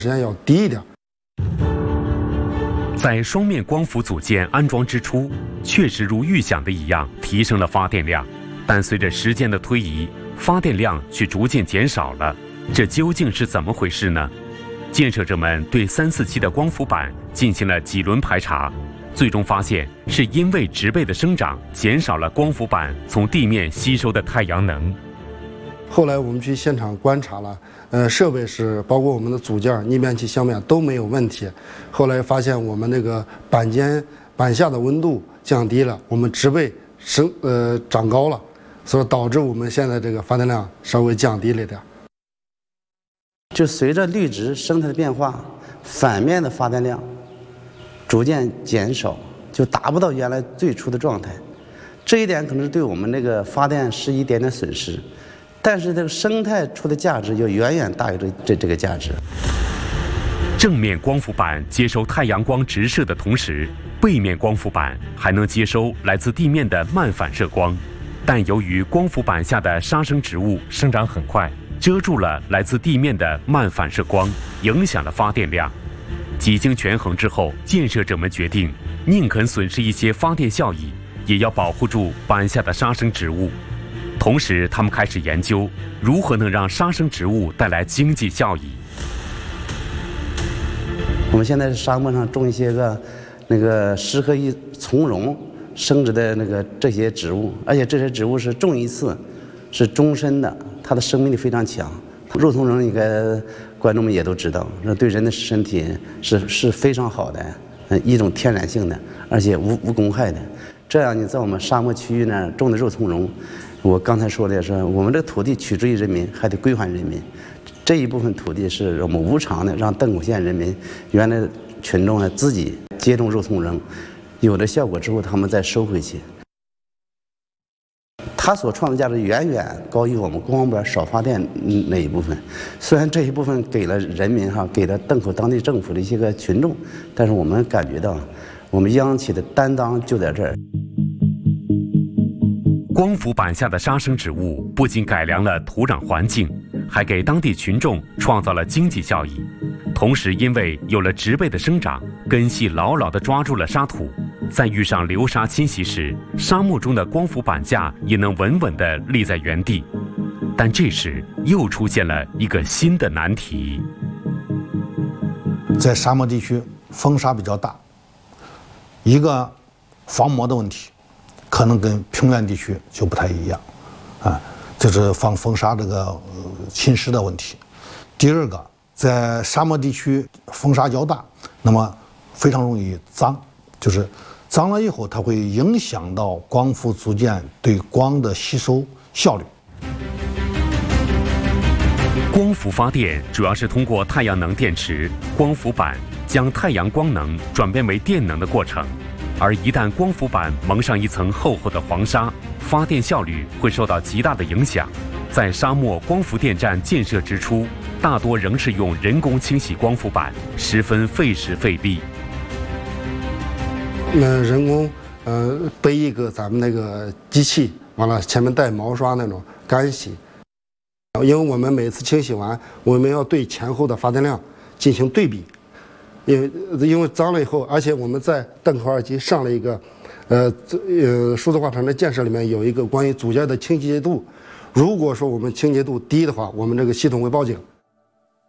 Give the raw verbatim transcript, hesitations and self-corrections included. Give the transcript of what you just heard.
时间要低一点。 在双面光伏组件安装之初，确实如预想的一样提升了发电量，但随着时间的推移，发电量却逐渐减少了。这究竟是怎么回事呢？建设者们对三四期的光伏板进行了几轮排查，最终发现是因为植被的生长减少了光伏板从地面吸收的太阳能。 后来我们去现场观察了，呃，设备是包括我们的组件、逆变器、相面都没有问题。后来发现我们那个板间板下的温度降低了，我们植被升呃长高了，所以导致我们现在这个发电量稍微降低了一点。 就随着绿植生态的变化，反面的发电量逐渐减少，就达不到原来最初的状态。这一点可能是对我们那个发电是一点点损失。但是这个生态出的价值就远远大于这这这个价值。 正面光伏板接收太阳光直射的同时，背面光伏板还能接收来自地面的慢反射光，但由于光伏板下的沙生植物生长很快，遮住了来自地面的慢反射光，影响了发电量。几经权衡之后，建设者们决定宁肯损失一些发电效益，也要保护住板下的沙生植物。同时，他们开始研究如何能让沙生植物带来经济效益。 我们现在沙漠上种一些个那个适合于从容生殖的那个这些植物，而且这些植物是种一次是终身的，它的生命力非常强。肉苁蓉应该观众们也都知道，那对人的身体是是非常好的，嗯，一种天然性的，而且无无公害的。这样你在我们沙漠区域呢种的肉苁蓉。我刚才说的是，我们这个土地取之于人民，还得归还人民。这一部分土地是我们无偿的，让邓口县人民原来群众呢自己接种肉苁蓉，有了效果之后，他们再收回去。它所创造价值远远高于我们光板少发电那一部分。虽然这一部分给了人民哈，给了邓口当地政府的一些个群众，但是我们感觉到，我们央企的担当就在这儿。 光伏板下的沙生植物不仅改良了土壤环境，还给当地群众创造了经济效益。同时，因为有了植被的生长，根系牢牢地抓住了沙土，在遇上流沙侵袭时，沙漠中的光伏板架也能稳稳地立在原地。但这时又出现了一个新的难题。 在沙漠地区，风沙比较大，一个防磨的问题。可能跟平原地区就不太一样，啊，这是防风沙这个、呃、侵蚀的问题。第二个，在沙漠地区风沙较大，那么非常容易脏，就是脏了以后，它会影响到光伏组件对光的吸收效率。 光伏发电主要是通过太阳能电池、光伏板将太阳光能转变为电能的过程。而一旦光伏板蒙上一层厚厚的黄沙，发电效率会受到极大的影响。在沙漠光伏电站建设之初，大多仍是用人工清洗光伏板，十分费时费力。 那人工呃背一个咱们那个机器，完了前面带毛刷那种干洗，因为我们每次清洗完，我们要对前后的发电量进行对比。因为因为脏了以后，而且我们在邓口二期上了一个，呃呃数字化城的建设里面有一个关于组件的清洁度，如果说我们清洁度低的话，我们这个系统会报警。